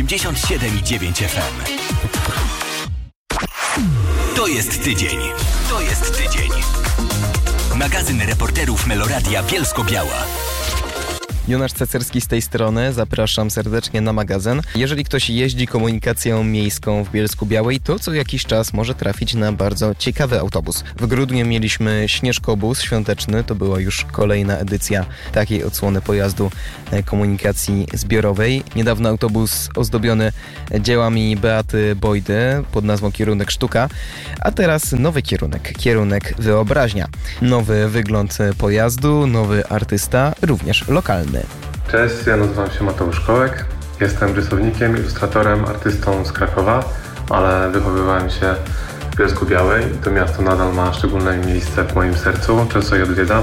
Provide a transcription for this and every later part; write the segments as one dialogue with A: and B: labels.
A: 87,9 FM. To jest tydzień. Magazyn reporterów Meloradia Bielsko-Biała.
B: Jonasz Cecerski z tej strony, zapraszam serdecznie na magazyn. Jeżeli ktoś jeździ komunikacją miejską w Bielsku-Białej, to co jakiś czas może trafić na bardzo ciekawy autobus. W grudniu mieliśmy Śnieżkobus świąteczny, to była już kolejna edycja takiej odsłony pojazdu komunikacji zbiorowej. Niedawno autobus ozdobiony dziełami Beaty Bojdy pod nazwą Kierunek Sztuka, a teraz nowy kierunek Wyobraźnia. Nowy wygląd pojazdu, nowy artysta, również lokalny.
C: Cześć, ja nazywam się Mateusz Kołek, jestem rysownikiem, ilustratorem, artystą z Krakowa, ale wychowywałem się w Bielsku-Białej i to miasto nadal ma szczególne miejsce w moim sercu, często je odwiedzam.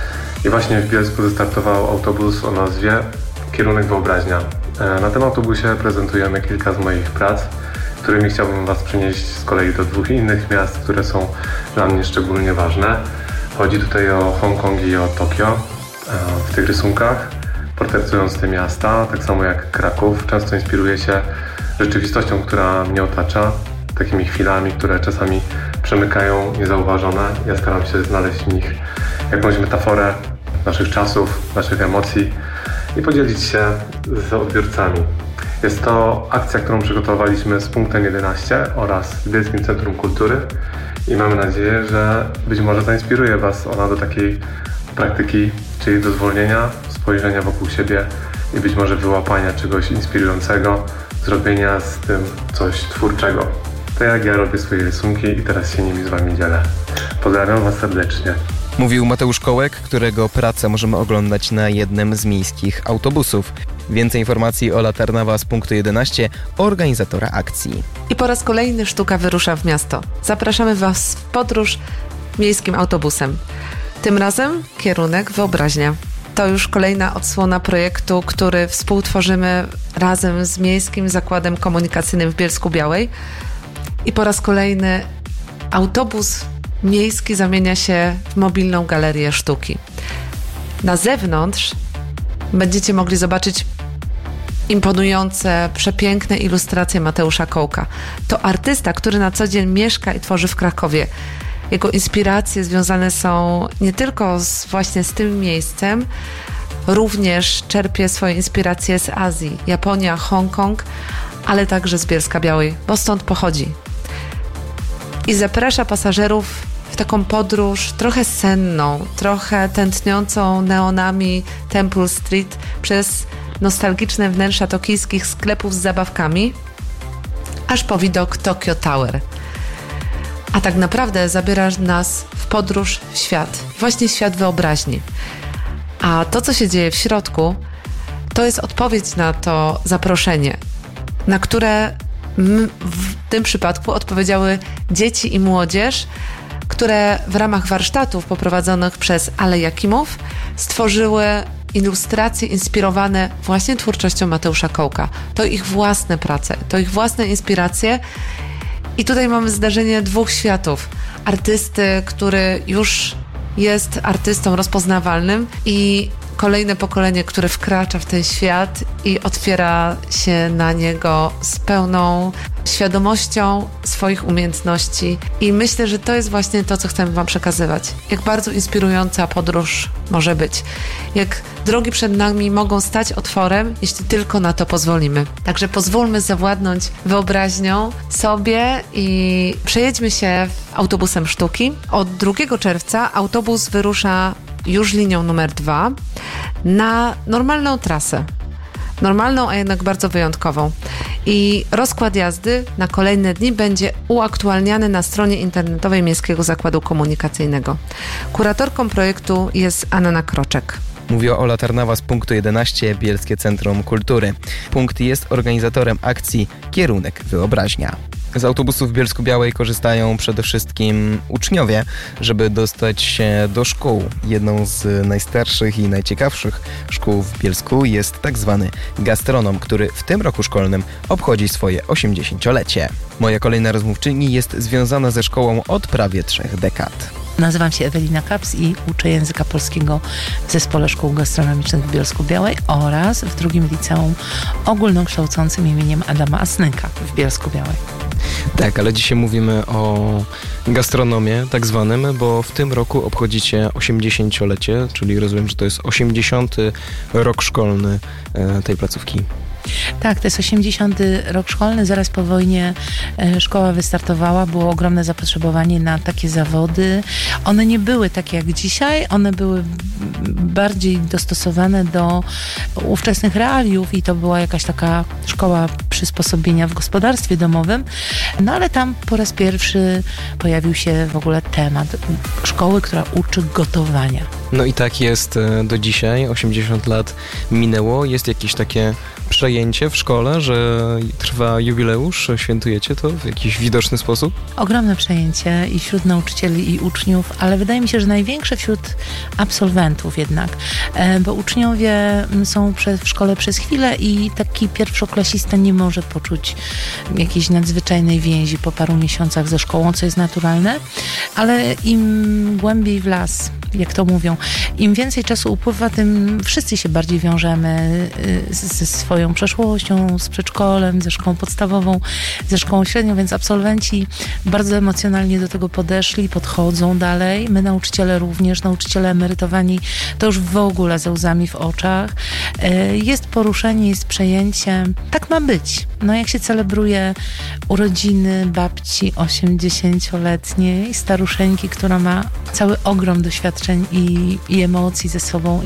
C: I właśnie w Bielsku wystartował autobus o nazwie Kierunek Wyobraźnia. Na tym autobusie prezentujemy kilka z moich prac, którymi chciałbym Was przenieść z kolei do dwóch innych miast, które są dla mnie szczególnie ważne. Chodzi tutaj o Hongkong i o Tokio. W tych rysunkach, portretując te miasta, tak samo jak Kraków, często inspiruję się rzeczywistością, która mnie otacza, takimi chwilami, które czasami przemykają niezauważone. Ja staram się znaleźć w nich jakąś metaforę naszych czasów, naszych emocji i podzielić się z odbiorcami. Jest to akcja, którą przygotowaliśmy z Punktem 11 oraz Bielskim Centrum Kultury i mamy nadzieję, że być może zainspiruje Was ona do takiej praktyki, czyli do zwolnienia, spojrzenia wokół siebie i być może wyłapania czegoś inspirującego, zrobienia z tym coś twórczego. To jak ja robię swoje rysunki i teraz się nimi z Wami dzielę. Pozdrawiam Was serdecznie.
B: Mówił Mateusz Kołek, którego pracę możemy oglądać na jednym z miejskich autobusów. Więcej informacji Ola Tarnawa z Punktu 11, organizatora akcji.
D: I po raz kolejny sztuka wyrusza w miasto. Zapraszamy Was w podróż miejskim autobusem. Tym razem kierunek Wyobraźnia. To już kolejna odsłona projektu, który współtworzymy razem z Miejskim Zakładem Komunikacyjnym w Bielsku-Białej. I po raz kolejny autobus miejski zamienia się w mobilną galerię sztuki. Na zewnątrz będziecie mogli zobaczyć imponujące, przepiękne ilustracje Mateusza Kołka. To artysta, który na co dzień mieszka i tworzy w Krakowie. Jego inspiracje związane są nie tylko właśnie z tym miejscem, również czerpie swoje inspiracje z Azji, Japonia, Hongkong, ale także z Bielska-Białej, bo stąd pochodzi. I zaprasza pasażerów w taką podróż trochę senną, trochę tętniącą neonami Temple Street przez nostalgiczne wnętrza tokijskich sklepów z zabawkami, aż po widok Tokyo Tower. A tak naprawdę zabiera nas w podróż w świat, właśnie świat wyobraźni. A to, co się dzieje w środku, to jest odpowiedź na to zaproszenie, na które w tym przypadku odpowiedziały dzieci i młodzież, które w ramach warsztatów poprowadzonych przez Ale Jakimów stworzyły ilustracje inspirowane właśnie twórczością Mateusza Kołka. To ich własne prace, to ich własne inspiracje. I tutaj mamy zdarzenie dwóch światów. Artysty, który już jest artystą rozpoznawalnym i kolejne pokolenie, które wkracza w ten świat i otwiera się na niego z pełną świadomością swoich umiejętności. I myślę, że to jest właśnie to, co chcemy Wam przekazywać. Jak bardzo inspirująca podróż może być. Jak drogi przed nami mogą stać otworem, jeśli tylko na to pozwolimy. Także pozwólmy zawładnąć wyobraźnią sobie i przejedźmy się autobusem sztuki. Od 2 czerwca autobus wyrusza już linią numer 2 na normalną trasę. Normalną, a jednak bardzo wyjątkową. I rozkład jazdy na kolejne dni będzie uaktualniany na stronie internetowej Miejskiego Zakładu Komunikacyjnego. Kuratorką projektu jest Anna Kroczek.
B: Mówiła Ola Tarnawa z Punktu 11, Bielskie Centrum Kultury. Punkt jest organizatorem akcji Kierunek Wyobraźnia. Z autobusów w Bielsku-Białej korzystają przede wszystkim uczniowie, żeby dostać się do szkół. Jedną z najstarszych i najciekawszych szkół w Bielsku jest tak zwany gastronom, który w tym roku szkolnym obchodzi swoje 80-lecie. Moja kolejna rozmówczyni jest związana ze szkołą od prawie 3 dekad.
E: Nazywam się Ewelina Kaps i uczę języka polskiego w Zespole Szkół Gastronomicznych w Bielsku-Białej oraz w drugim liceum ogólnokształcącym imieniem Adama Asnyka w Bielsku-Białej.
B: Tak, ale dzisiaj mówimy o gastronomie tak zwanym, bo w tym roku obchodzicie 80-lecie, czyli rozumiem, że to jest 80. rok szkolny tej placówki.
E: Tak, to jest 80. rok szkolny, zaraz po wojnie szkoła wystartowała, było ogromne zapotrzebowanie na takie zawody. One nie były takie jak dzisiaj, one były bardziej dostosowane do ówczesnych realiów i to była jakaś taka szkoła przysposobienia w gospodarstwie domowym, no ale tam po raz pierwszy pojawił się w ogóle temat szkoły, która uczy gotowania.
B: No i tak jest do dzisiaj, 80 lat minęło, jest jakieś takie przejęcie w szkole, że trwa jubileusz, świętujecie to w jakiś widoczny sposób?
E: Ogromne przejęcie i wśród nauczycieli i uczniów, ale wydaje mi się, że największe wśród absolwentów jednak, bo uczniowie są w szkole przez chwilę i taki pierwszoklasista nie może poczuć jakiejś nadzwyczajnej więzi po paru miesiącach ze szkołą, co jest naturalne, ale im głębiej w las, jak to mówią, im więcej czasu upływa, tym wszyscy się bardziej wiążemy ze swoją przeszłością, z przedszkolem, ze szkołą podstawową, ze szkołą średnią, więc absolwenci bardzo emocjonalnie do tego podchodzą dalej. My nauczyciele również, nauczyciele emerytowani, to już w ogóle ze łzami w oczach. Jest poruszenie, jest przejęcie. Tak ma być. No jak się celebruje urodziny babci 80-letniej, staruszeńki, która ma cały ogrom doświadczeń i emocji ze sobą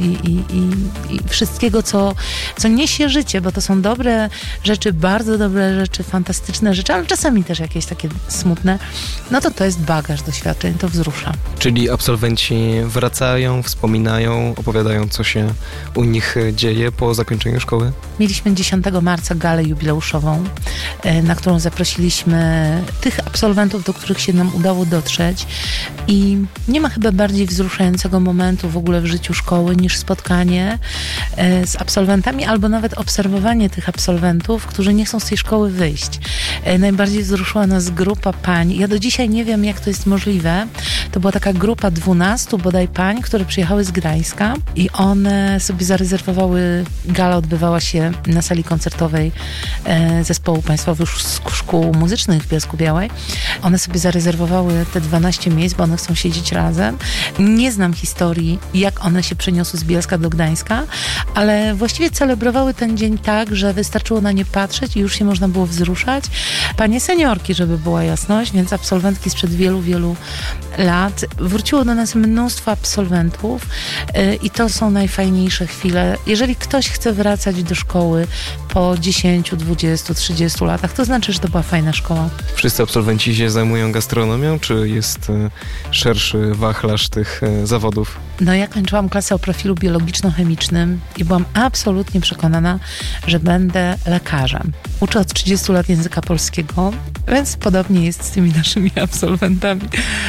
E: i wszystkiego, co niesie życie, bo to są dobre rzeczy, bardzo dobre rzeczy, fantastyczne rzeczy, ale czasami też jakieś takie smutne, no to jest bagaż doświadczeń, to wzrusza.
B: Czyli absolwenci wracają, wspominają, opowiadają, co się u nich dzieje po zakończeniu szkoły?
E: Mieliśmy 10 marca galę jubileuszową, na którą zaprosiliśmy tych absolwentów, do których się nam udało dotrzeć i nie ma chyba bardziej wzruszającego momentu w ogóle w życiu szkoły niż spotkanie z absolwentami albo nawet obserwowanie tych absolwentów, którzy nie chcą z tej szkoły wyjść. Najbardziej wzruszyła nas grupa pań. Ja do dzisiaj nie wiem, jak to jest możliwe. To była taka grupa 12 bodaj pań, które przyjechały z Gdańska i one sobie zarezerwowały, gala odbywała się na sali koncertowej Zespołu Państwowych Szkół Muzycznych w Bielsku-Białej. One sobie zarezerwowały te 12 miejsc, bo one chcą siedzieć razem. Nie znam historii, jak one się przeniosły z Bielska do Gdańska, ale właściwie celebrowały ten dzień tak, że wystarczyło na nie patrzeć i już się można było wzruszać. Panie seniorki, żeby była jasność, więc absolwentki sprzed wielu, wielu lat. Wróciło do nas mnóstwo absolwentów i to są najfajniejsze chwile. Jeżeli ktoś chce wracać do szkoły po 10, 20, 30 latach, to znaczy, że to była fajna szkoła.
B: Wszyscy absolwenci się zajmują gastronomią, czy jest szerszy wachlarz tych zawodów?
E: No ja kończyłam klasę o profilu biologiczno-chemicznym i byłam absolutnie przekonana, że będę lekarzem. Uczę od 30 lat języka polskiego, więc podobnie jest z tymi naszymi absolwentami.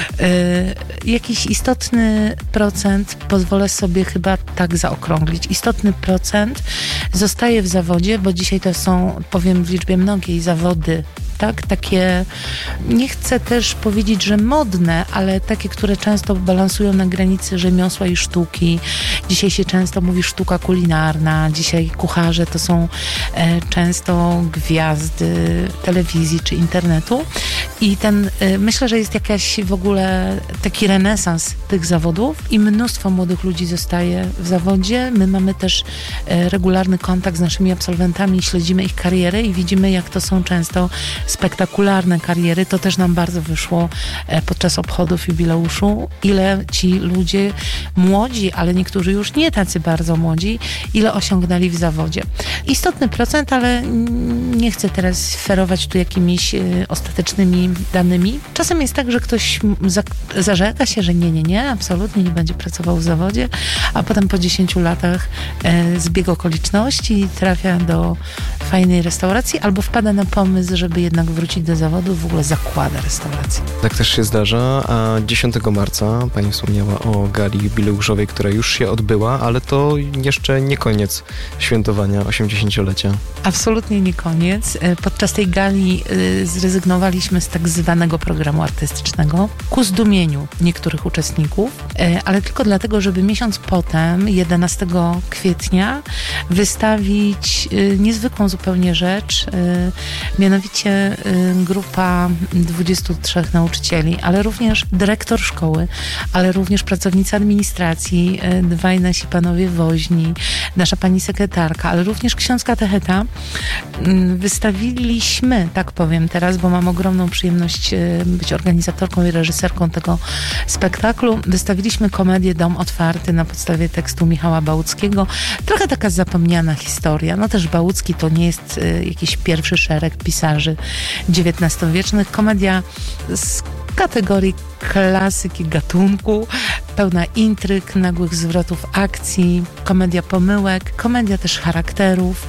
E: Jakiś istotny procent, pozwolę sobie chyba tak zaokrąglić, istotny procent zostaje w zawodzie, bo dzisiaj to są, powiem w liczbie mnogiej, zawody, tak? Takie, nie chcę też powiedzieć, że modne, ale takie, które często balansują na granicy rzemiosła i sztuki. Dzisiaj się często mówi sztuka kulinarna, dzisiaj kucharze to są często gwiazdy telewizji czy internetu i myślę, że jest jakaś w ogóle taki renesans tych zawodów i mnóstwo młodych ludzi zostaje w zawodzie. My mamy też regularny kontakt z naszymi absolwentami, śledzimy ich karierę i widzimy, jak to są często spektakularne kariery. To też nam bardzo wyszło podczas obchodów jubileuszu. Ile ci ludzie młodzi, ale niektórzy już nie tacy bardzo młodzi, ile osiągnęli w zawodzie. Istotny procent, ale nie chcę teraz ferować tu jakimiś ostatecznymi danymi. Czasem jest tak, że ktoś zarzeka się, że nie, absolutnie nie będzie pracował w zawodzie, a potem po 10 latach zbieg okoliczności trafia do fajnej restauracji, albo wpada na pomysł, żeby jednak wrócić do zawodu, w ogóle zakłada restaurację.
B: Tak też się zdarza, a 10 marca pani wspomniała o gali jubileuszowej, która już się odbyła, ale to jeszcze nie koniec świętowania 80-lecia.
E: Absolutnie nie koniec. Podczas tej gali zrezygnowaliśmy z tak zwanego programu artystycznego ku zdumieniu niektórych uczestników, ale tylko dlatego, żeby miesiąc potem, 11 kwietnia, wystawić niezwykłą zupełnie rzecz, mianowicie grupa 23 nauczycieli, ale również dyrektor szkoły, ale również pracownicy administracji, dwaj nasi panowie woźni, nasza pani sekretarka, ale również ksiądz katecheta. Wystawiliśmy, tak powiem teraz, bo mam ogromną przyjemność być organizatorką i reżyserką tego spektaklu. Wystawiliśmy komedię Dom Otwarty na podstawie tekstu Michała Bałuckiego. Trochę taka zapomniana historia. No też Bałucki to nie jest jakiś pierwszy szereg pisarzy XIX-wiecznych. Komedia z kategorii klasyki gatunku, pełna intryg, nagłych zwrotów akcji, komedia pomyłek, komedia też charakterów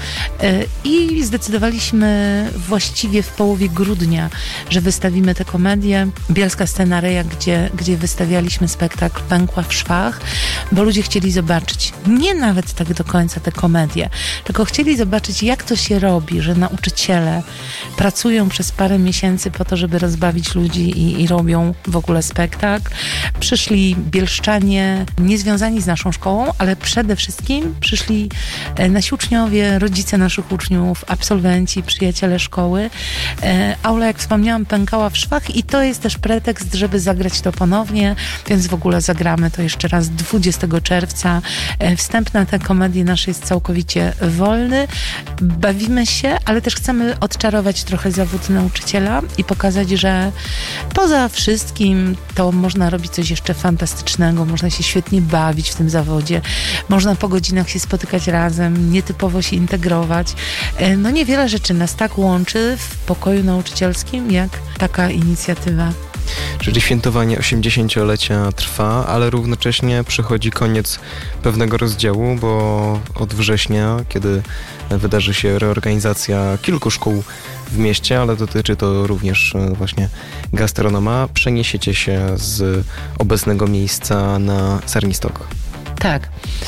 E: i zdecydowaliśmy właściwie w połowie grudnia, że wystawimy tę komedię. Bielska Scenaria, gdzie wystawialiśmy spektakl, pękła w szwach, bo ludzie chcieli zobaczyć nie nawet tak do końca tę komedię, tylko chcieli zobaczyć, jak to się robi, że nauczyciele pracują przez parę miesięcy po to, żeby rozbawić ludzi i robią w ogóle spektakl. Przyszli bielszczanie niezwiązani z naszą szkołą, ale przede wszystkim przyszli nasi uczniowie, rodzice naszych uczniów, absolwenci, przyjaciele szkoły. Aula, jak wspomniałam, pękała w szwach i to jest też pretekst, żeby zagrać to ponownie, więc w ogóle zagramy to jeszcze raz 20 czerwca. Wstęp na tę komedię nasze jest całkowicie wolny. Bawimy się, ale też chcemy odczarować trochę zawód nauczyciela i pokazać, że poza wszystkim to można robić coś jeszcze fantastycznego, można się świetnie bawić w tym zawodzie, można po godzinach się spotykać razem, nietypowo się integrować. No niewiele rzeczy nas tak łączy w pokoju nauczycielskim, jak taka inicjatywa.
B: Czyli świętowanie 80-lecia trwa, ale równocześnie przychodzi koniec pewnego rozdziału, bo od września, kiedy wydarzy się reorganizacja kilku szkół w mieście, ale dotyczy to również właśnie gastronoma, przeniesiecie się z obecnego miejsca na Sarnistok.
E: Tak.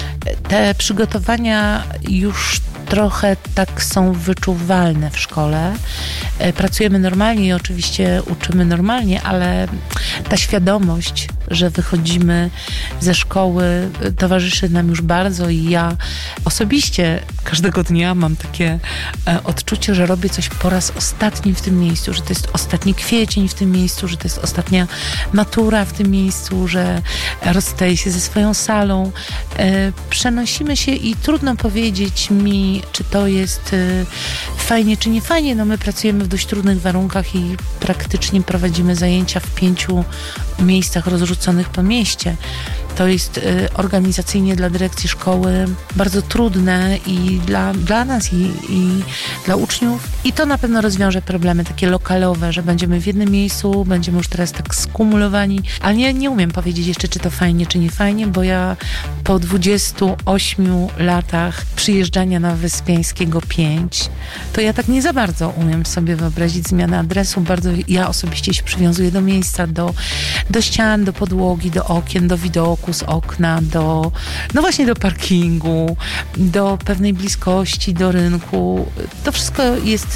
E: Te przygotowania już trochę tak są wyczuwalne w szkole. Pracujemy normalnie i oczywiście uczymy normalnie, ale ta świadomość, że wychodzimy ze szkoły, towarzyszy nam już bardzo i ja osobiście każdego dnia mam takie odczucie, że robię coś po raz ostatni w tym miejscu, że to jest ostatni kwiecień w tym miejscu, że to jest ostatnia matura w tym miejscu, że rozstaję się ze swoją salą. Przenosimy się i trudno powiedzieć mi, czy to jest fajnie, czy nie fajnie. No my pracujemy w dość trudnych warunkach i praktycznie prowadzimy zajęcia w 5 miejscach rozrzuconych po mieście. To jest organizacyjnie dla dyrekcji szkoły bardzo trudne i dla nas i dla uczniów. I to na pewno rozwiąże problemy takie lokalowe, że będziemy w jednym miejscu, będziemy już teraz tak skumulowani. Ale nie umiem powiedzieć jeszcze, czy to fajnie, czy nie fajnie, bo ja po 28 latach przyjeżdżania na Wyspiańskiego 5, to ja tak nie za bardzo umiem sobie wyobrazić zmianę adresu. Bardzo ja osobiście się przywiązuję do miejsca, do ścian, do podłogi, do okien, do widoku z okna, no właśnie do parkingu, do pewnej bliskości, do rynku. To wszystko jest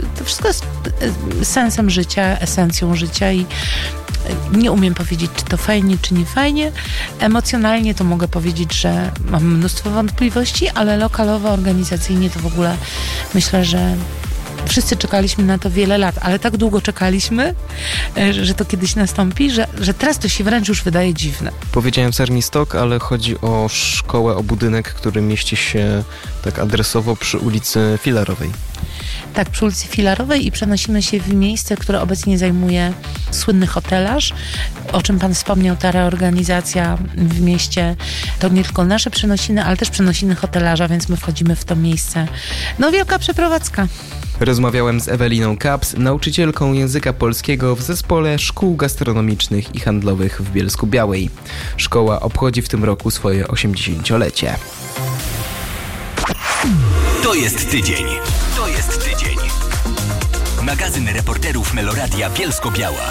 E: sensem życia, esencją życia i nie umiem powiedzieć, czy to fajnie, czy nie fajnie. Emocjonalnie to mogę powiedzieć, że mam mnóstwo wątpliwości, ale lokalowo, organizacyjnie to w ogóle myślę, że wszyscy czekaliśmy na to wiele lat, ale tak długo czekaliśmy, że to kiedyś nastąpi, że teraz to się wręcz już wydaje dziwne.
B: Powiedziałem Sarnistok, ale chodzi o szkołę, o budynek, który mieści się tak adresowo przy ulicy Filarowej.
E: Tak, przy ulicy Filarowej i przenosimy się w miejsce, które obecnie zajmuje słynny hotelarz. O czym pan wspomniał, ta reorganizacja w mieście to nie tylko nasze przenosiny, ale też przenosiny hotelarza, więc my wchodzimy w to miejsce. No wielka przeprowadzka.
B: Rozmawiałem z Eweliną Kaps, nauczycielką języka polskiego w zespole szkół gastronomicznych i handlowych w Bielsku-Białej. Szkoła obchodzi w tym roku swoje 80-lecie.
A: To jest tydzień. jest tydzień. Magazyn reporterów Meloradia Bielsko-Biała.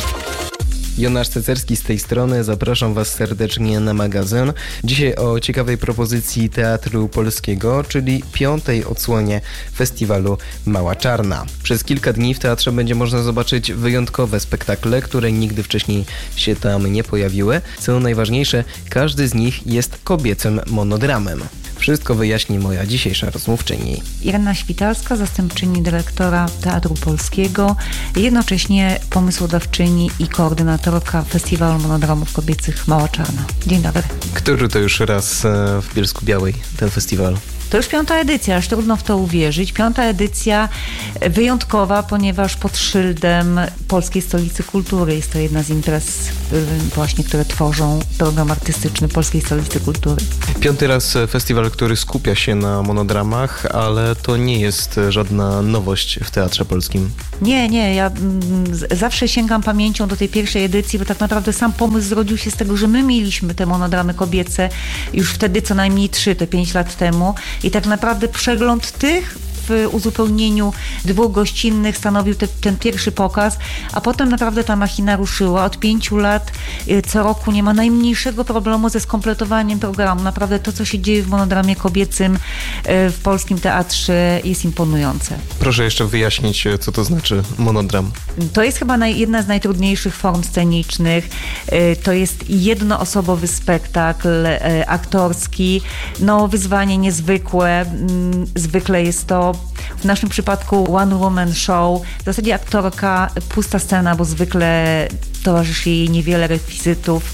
B: Jonasz Cecerski z tej strony, zapraszam Was serdecznie na magazyn. Dzisiaj o ciekawej propozycji Teatru Polskiego, czyli 5. odsłonie festiwalu Mała Czarna. Przez kilka dni w teatrze będzie można zobaczyć wyjątkowe spektakle, które nigdy wcześniej się tam nie pojawiły. Co najważniejsze, każdy z nich jest kobiecym monodramem. Wszystko wyjaśni moja dzisiejsza rozmówczyni.
F: Irena Świtalska, zastępczyni dyrektora Teatru Polskiego, jednocześnie pomysłodawczyni i koordynatorka Festiwalu Monodramów Kobiecych Mała Czarna. Dzień dobry.
B: Który to już raz w Bielsku-Białej ten festiwal?
F: To już 5. edycja, aż trudno w to uwierzyć. 5. edycja wyjątkowa, ponieważ pod szyldem Polskiej Stolicy Kultury jest to jedna z imprez właśnie, które tworzą program artystyczny Polskiej Stolicy Kultury.
B: 5. raz festiwal, który skupia się na monodramach, ale to nie jest żadna nowość w Teatrze Polskim.
F: Nie, ja zawsze sięgam pamięcią do tej pierwszej edycji, bo tak naprawdę sam pomysł zrodził się z tego, że my mieliśmy te monodramy kobiece już wtedy co najmniej 3, te 5 lat temu i tak naprawdę przegląd tych w uzupełnieniu 2 gościnnych stanowił ten pierwszy pokaz, a potem naprawdę ta machina ruszyła. Od 5 lat co roku nie ma najmniejszego problemu ze skompletowaniem programu. Naprawdę to, co się dzieje w monodramie kobiecym w polskim teatrze jest imponujące.
B: Proszę jeszcze wyjaśnić, co to znaczy monodram.
F: To jest chyba jedna z najtrudniejszych form scenicznych. To jest jednoosobowy spektakl aktorski. No, wyzwanie niezwykłe. Zwykle jest to w naszym przypadku one woman show. W zasadzie aktorka, pusta scena, bo zwykle towarzyszy jej niewiele rekwizytów.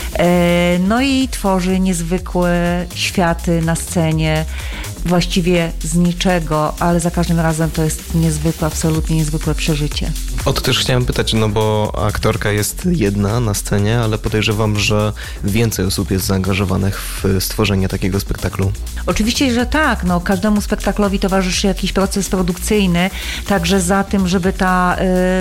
F: No i tworzy niezwykłe światy na scenie. Właściwie z niczego, ale za każdym razem to jest niezwykłe, absolutnie niezwykłe przeżycie.
B: O to też chciałem pytać, no bo aktorka jest jedna na scenie, ale podejrzewam, że więcej osób jest zaangażowanych w stworzenie takiego spektaklu.
F: Oczywiście, że tak. No, każdemu spektaklowi towarzyszy jakiś proces produkcyjny, także za tym, żeby ta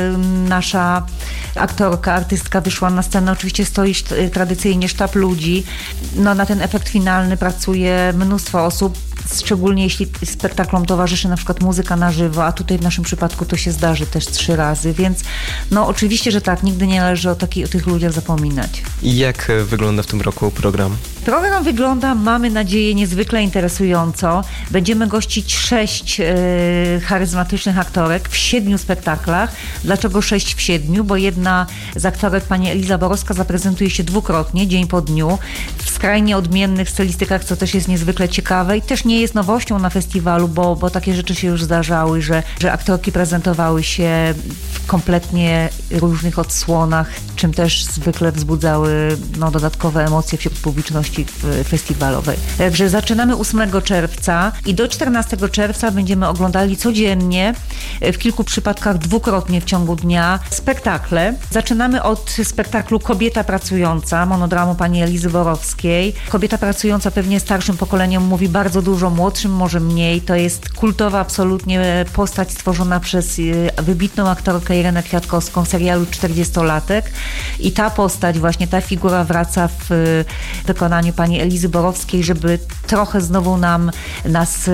F: nasza aktorka, artystka wyszła na scenę, oczywiście stoi tradycyjnie sztab ludzi. No, na ten efekt finalny pracuje mnóstwo osób, szczególnie jeśli spektaklom towarzyszy na przykład muzyka na żywo, a tutaj w naszym przypadku to się zdarzy też 3 razy, więc no oczywiście, że tak, nigdy nie należy o tych ludziach zapominać.
B: I jak wygląda w tym roku program?
F: Program wygląda, mamy nadzieję, niezwykle interesująco. Będziemy gościć 6 charyzmatycznych aktorek w 7 spektaklach. Dlaczego 6 w 7? Bo jedna z aktorek, pani Eliza Borowska, zaprezentuje się 2-krotnie, dzień po dniu, w skrajnie odmiennych stylistykach, co też jest niezwykle ciekawe i też nie jest nowością na festiwalu, bo takie rzeczy się już zdarzały, że aktorki prezentowały się w kompletnie różnych odsłonach, czym też zwykle wzbudzały dodatkowe emocje wśród publiczności festiwalowej. Także zaczynamy 8 czerwca i do 14 czerwca będziemy oglądali codziennie, w kilku przypadkach 2-krotnie w ciągu dnia, spektakle. Zaczynamy od spektaklu Kobieta Pracująca, monodramu pani Elizy Borowskiej. Kobieta Pracująca pewnie starszym pokoleniom mówi bardzo dużo, młodszym może mniej. To jest kultowa absolutnie postać stworzona przez wybitną aktorkę Irenę Kwiatkowską w serialu 40-latek i ta postać, właśnie ta figura wraca w wykonaniu pani Elizy Borowskiej, żeby trochę znowu nas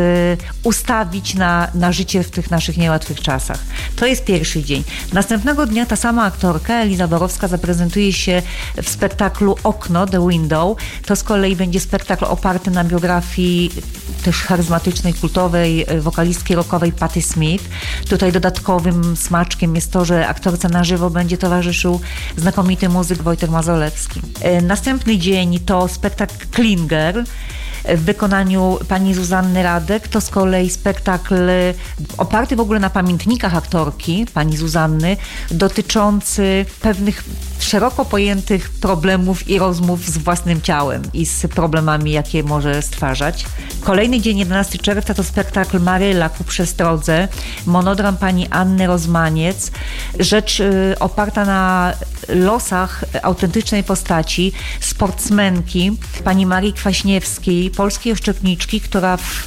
F: ustawić na życie w tych naszych niełatwych czasach. To jest pierwszy dzień. Następnego dnia ta sama aktorka, Eliza Borowska, zaprezentuje się w spektaklu Okno, The Window. To z kolei będzie spektakl oparty na biografii też charyzmatycznej, kultowej wokalistki rockowej Patti Smith. Tutaj dodatkowym smaczkiem jest to, że aktorce na żywo będzie towarzyszył znakomity muzyk Wojtek Mazolewski. Następny dzień to spektakl Klinger w wykonaniu pani Zuzanny Radek. To z kolei spektakl oparty w ogóle na pamiętnikach aktorki, pani Zuzanny, dotyczący pewnych szeroko pojętych problemów i rozmów z własnym ciałem i z problemami, jakie może stwarzać. Kolejny dzień, 11 czerwca, to spektakl Maryla ku przestrodze, monodram pani Anny Rozmaniec. Rzecz oparta na losach autentycznej postaci, sportsmenki, pani Marii Kwaśniewskiej, polskiej oszczepniczki, która w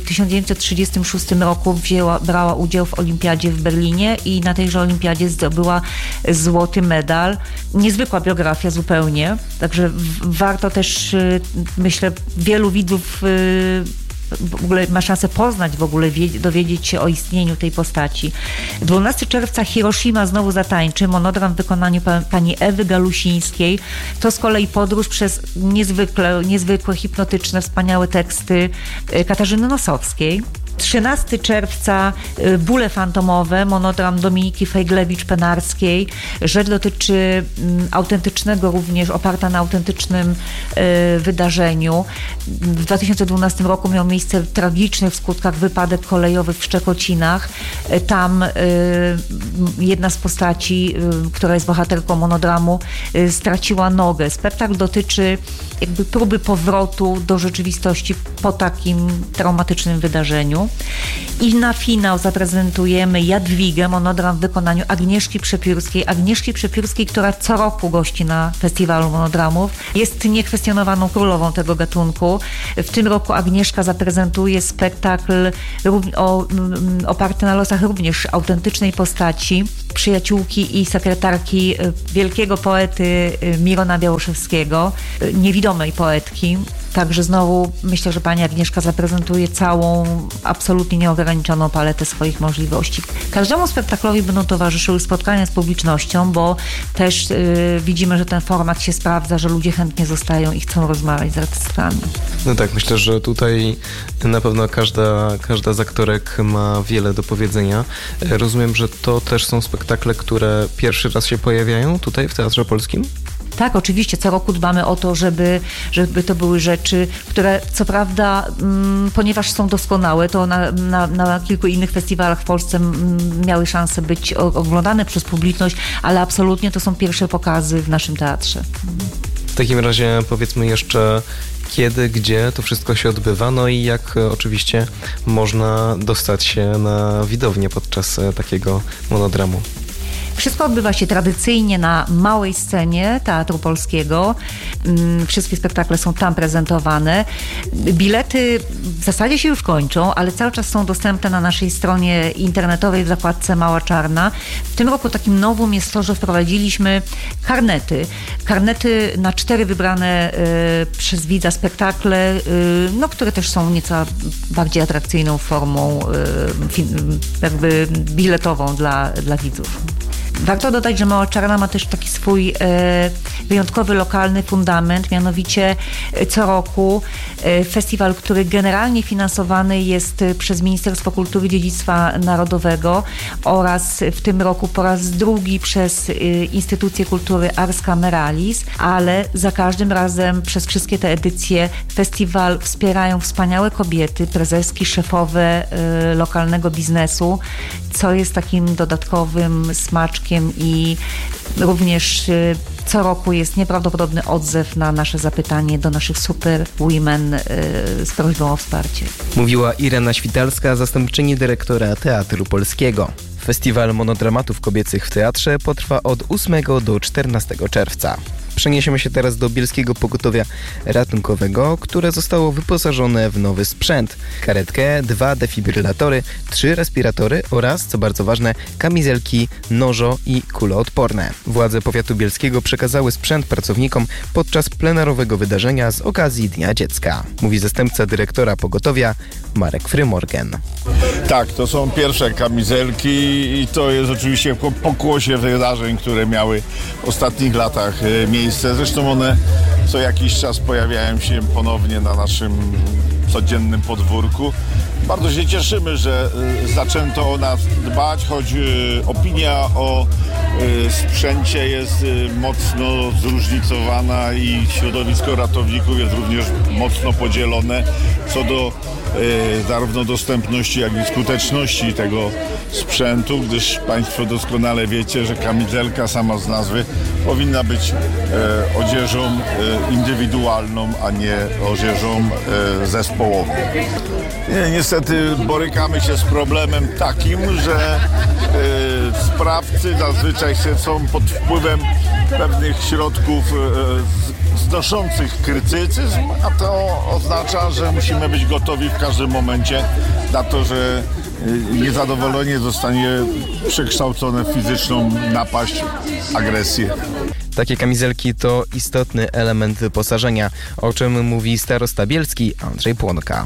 F: 1936 roku brała udział w olimpiadzie w Berlinie i na tejże olimpiadzie zdobyła złoty medal. Niezwykła biografia zupełnie, także warto też, myślę, wielu widzów w ogóle ma szansę poznać, w ogóle dowiedzieć się o istnieniu tej postaci. 12 czerwca Hiroshima znowu zatańczy, monodram w wykonaniu pani Ewy Galusińskiej. To z kolei podróż przez niezwykłe, hipnotyczne, wspaniałe teksty Katarzyny Nosowskiej. 13 czerwca Bóle fantomowe, monodram Dominiki Fejglewicz-Penarskiej. Rzecz dotyczy autentycznego również, oparta na autentycznym wydarzeniu. W 2012 roku miał miejsce tragiczny w skutkach wypadek kolejowy w Szczekocinach. Tam jedna z postaci, która jest bohaterką monodramu, straciła nogę. Spektakl dotyczy jakby próby powrotu do rzeczywistości po takim traumatycznym wydarzeniu. I na finał zaprezentujemy Jadwigę, monodram w wykonaniu Agnieszki Przepiórskiej, która co roku gości na festiwalu monodramów. Jest niekwestionowaną królową tego gatunku. W tym roku Agnieszka zaprezentuje spektakl oparty na losach również autentycznej postaci, przyjaciółki i sekretarki wielkiego poety Mirona Białoszewskiego, niewidomej poetki. Także znowu myślę, że pani Agnieszka zaprezentuje całą, absolutnie nieograniczoną paletę swoich możliwości. Każdemu spektaklowi będą towarzyszyły spotkania z publicznością, bo też widzimy, że ten format się sprawdza, że ludzie chętnie zostają i chcą rozmawiać z artystami.
B: No tak, myślę, że tutaj na pewno każda z aktorek ma wiele do powiedzenia. Rozumiem, że to też są spektakle, które pierwszy raz się pojawiają tutaj w Teatrze Polskim?
F: Tak, oczywiście, co roku dbamy o to, żeby to były rzeczy, które co prawda, ponieważ są doskonałe, to na kilku innych festiwalach w Polsce miały szansę być oglądane przez publiczność, ale absolutnie to są pierwsze pokazy w naszym teatrze.
B: W takim razie powiedzmy jeszcze, kiedy, gdzie to wszystko się odbywa, no i jak oczywiście można dostać się na widownię podczas takiego monodramu.
F: Wszystko odbywa się tradycyjnie na małej scenie Teatru Polskiego. Wszystkie spektakle są tam prezentowane. Bilety w zasadzie się już kończą, ale cały czas są dostępne na naszej stronie internetowej w zakładce Mała Czarna. W tym roku takim nowum jest to, że wprowadziliśmy karnety. Karnety na 4 wybrane przez widza spektakle, które też są nieco bardziej atrakcyjną formą jakby biletową dla widzów. Warto dodać, że Mała Czarna ma też taki swój wyjątkowy lokalny fundament, mianowicie co roku festiwal, który generalnie finansowany jest przez Ministerstwo Kultury i Dziedzictwa Narodowego oraz w tym roku po raz drugi przez Instytucję Kultury Ars Cameralis, ale za każdym razem przez wszystkie te edycje festiwal wspierają wspaniałe kobiety, prezeski, szefowe lokalnego biznesu, co jest takim dodatkowym smaczkiem i również co roku jest nieprawdopodobny odzew na nasze zapytanie do naszych super women z prośbą o wsparcie.
B: Mówiła Irena Świtalska, zastępczyni dyrektora Teatru Polskiego. Festiwal monodramatów kobiecych w teatrze potrwa od 8 do 14 czerwca. Przeniesiemy się teraz do Bielskiego Pogotowia Ratunkowego, które zostało wyposażone w nowy sprzęt. Karetkę, 2 defibrylatory, 3 respiratory oraz, co bardzo ważne, kamizelki, nożo i kuloodporne. Władze powiatu bielskiego przekazały sprzęt pracownikom podczas plenarowego wydarzenia z okazji Dnia Dziecka. Mówi zastępca dyrektora pogotowia Marek Frymorgan.
G: Tak, to są pierwsze kamizelki i to jest oczywiście po pokłosie wydarzeń, które miały w ostatnich latach miejsce. Zresztą one co jakiś czas pojawiają się ponownie na naszym codziennym podwórku. Bardzo się cieszymy, że zaczęto o nas dbać, choć opinia o sprzęcie jest mocno zróżnicowana i środowisko ratowników jest również mocno podzielone co do zarówno dostępności, jak i skuteczności tego sprzętu, gdyż Państwo doskonale wiecie, że kamizelka sama z nazwy powinna być odzieżą indywidualną, a nie odzieżą zespołową. Niestety borykamy się z problemem takim, że sprawcy zazwyczaj są pod wpływem pewnych środków znoszących krytycyzm, a to oznacza, że musimy być gotowi w każdym momencie na to, że niezadowolenie zostanie przekształcone w fizyczną napaść, agresję.
B: Takie kamizelki to istotny element wyposażenia, o czym mówi starosta bielski Andrzej Płonka.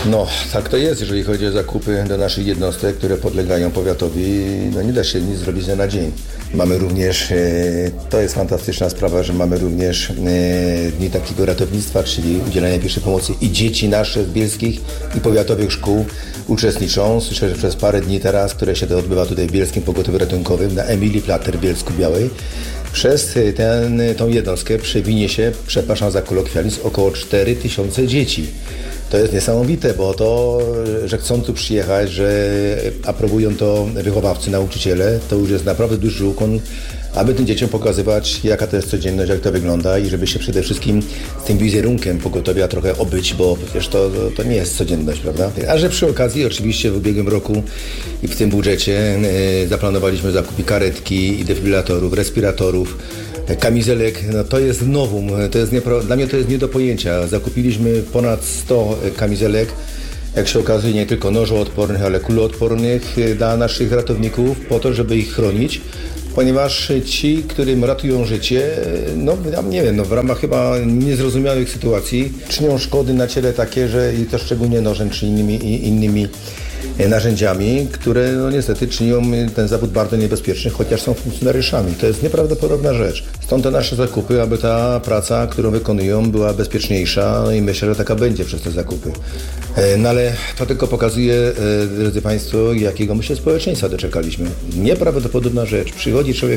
H: No, tak to jest, jeżeli chodzi o zakupy do naszych jednostek, które podlegają powiatowi, no nie da się nic zrobić z dnia na dzień. Mamy również, to jest fantastyczna sprawa, że mamy również dni takiego ratownictwa, czyli udzielania pierwszej pomocy i dzieci nasze z bielskich i powiatowych szkół uczestniczą. Słyszę, że przez parę dni teraz, które się to odbywa tutaj w Bielskim Pogotowiu Ratunkowym na Emilii Plater w Bielsku-Białej, przez tą jednostkę przewinie się, przepraszam za kolokwializm, około 4000 dzieci. To jest niesamowite, bo to, że chcą tu przyjechać, że aprobują to wychowawcy, nauczyciele, to już jest naprawdę duży ukłon, aby tym dzieciom pokazywać, jaka to jest codzienność, jak to wygląda i żeby się przede wszystkim z tym wizerunkiem pogotowia trochę obyć, bo przecież to nie jest codzienność, prawda? A że przy okazji oczywiście w ubiegłym roku i w tym budżecie zaplanowaliśmy zakupy karetki i defibrylatorów, respiratorów, kamizelek, no to jest nowum, dla mnie to jest nie do pojęcia. Zakupiliśmy ponad 100 kamizelek, jak się okazuje nie tylko nożoodpornych, ale kuloodpornych dla naszych ratowników po to, żeby ich chronić, ponieważ ci, którym ratują życie, no nie wiem, w ramach chyba niezrozumiałych sytuacji czynią szkody na ciele takie, że i to szczególnie nożem czy innymi narzędziami, które no niestety czynią ten zawód bardzo niebezpieczny, chociaż są funkcjonariuszami. To jest nieprawdopodobna rzecz. Stąd te nasze zakupy, aby ta praca, którą wykonują, była bezpieczniejsza, no i myślę, że taka będzie przez te zakupy. No ale to tylko pokazuje, drodzy Państwo, jakiego my się społeczeństwa doczekaliśmy. Nieprawdopodobna rzecz. Przychodzi człowiek